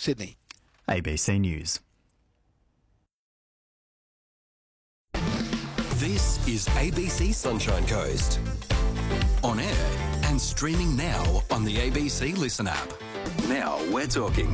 Sydney. ABC News. This is ABC Sunshine Coast. On air and streaming now on the ABC Listen app. Now we're talking.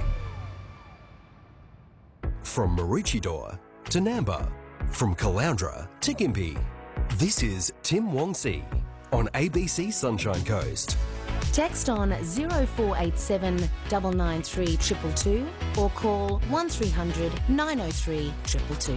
From Maroochydore to Namba, from Caloundra to Gympie, this is Tim Wong-See on ABC Sunshine Coast. Text on 0487 993 222 or call 1300 903 222.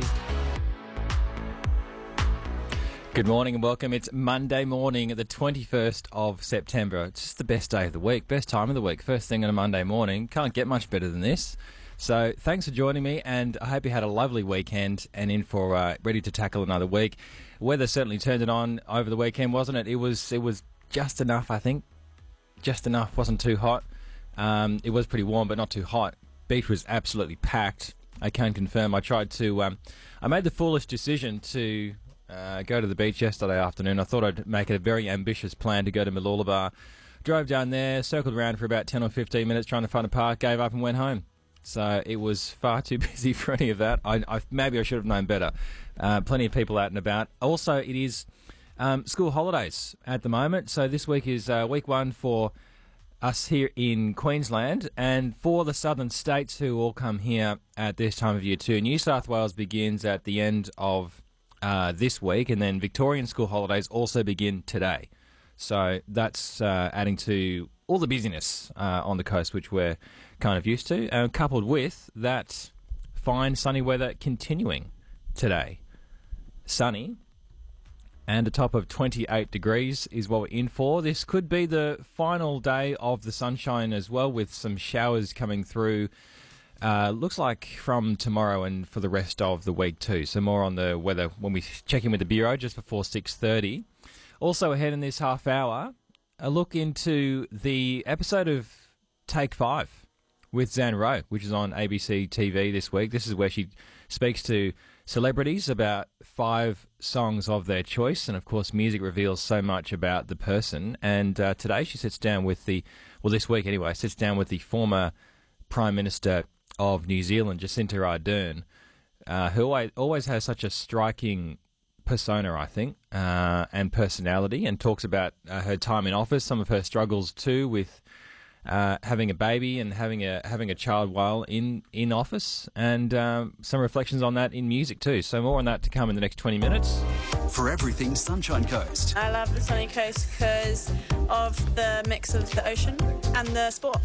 Good morning and welcome. It's Monday morning, the 21st of September. It's just the best day of the week, best time of the week. First thing on a Monday morning. Can't get much better than this. So thanks for joining me, and I hope you had a lovely weekend and in for ready to tackle another week. Weather certainly turned it on over the weekend, wasn't it? It was just enough, I think. Just enough. Wasn't too hot. It was pretty warm, but not too hot. Beach was absolutely packed. I can confirm. I tried to. I made the foolish decision to go to the beach yesterday afternoon. I thought I'd make a very ambitious plan to go to Mooloolaba. Drove down there, circled around for about 10 or 15 minutes trying to find a park, gave up and went home. So it was far too busy for any of that. Maybe I should have known better. Plenty of people out and about. Also, it is school holidays at the moment. So this week is week one for us here in Queensland, and for the southern states who all come here at this time of year too. New South Wales begins at the end of this week, and then Victorian school holidays also begin today. So that's adding to all the busyness on the coast, which we're kind of used to, coupled with that fine sunny weather continuing today. Sunny and a top of 28 degrees is what we're in for. This could be the final day of the sunshine as well, with some showers coming through. Looks like from tomorrow and for the rest of the week too. So more on the weather when we check in with the Bureau just before 6:30. Also ahead in this half hour, a look into the episode of Take 5 with Zan Rowe, which is on ABC TV this week. This is where she speaks to celebrities about 5 songs of their choice. And, of course, music reveals so much about the person. And today she sits down with this week anyway, sits down with the former Prime Minister of New Zealand, Jacinda Ardern, who always has such a striking persona, I think, and personality, and talks about her time in office, some of her struggles too with having a baby and having a child while in office, and some reflections on that in music too. So more on that to come in the next 20 minutes. For everything Sunshine Coast. I love the sunny coast because of the mix of the ocean and the sport.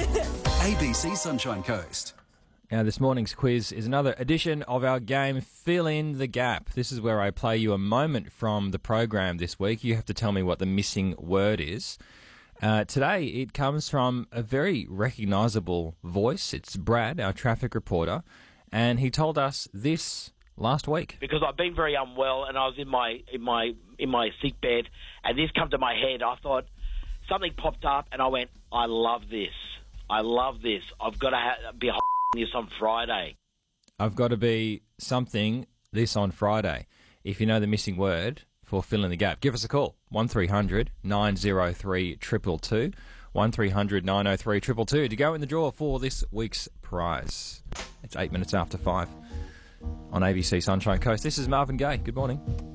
ABC Sunshine Coast. Now, this morning's quiz is another edition of our game, Fill in the Gap. This is where I play you a moment from the program this week. You have to tell me what the missing word is. Today, it comes from a very recognisable voice. It's Brad, our traffic reporter, and he told us this last week. Because I've been very unwell, and I was in my sick bed, and this come to my head. I thought something popped up, and I went, I love this. I love this. I've got to be this on Friday. I've got to be something this on Friday. If you know the missing word for Fill in the Gap, give us a call. 1300 903 222. 1300 903 222 to go in the draw for this week's prize. It's 8 minutes after 5 on ABC Sunshine Coast. This is Marvin Gaye. Good morning.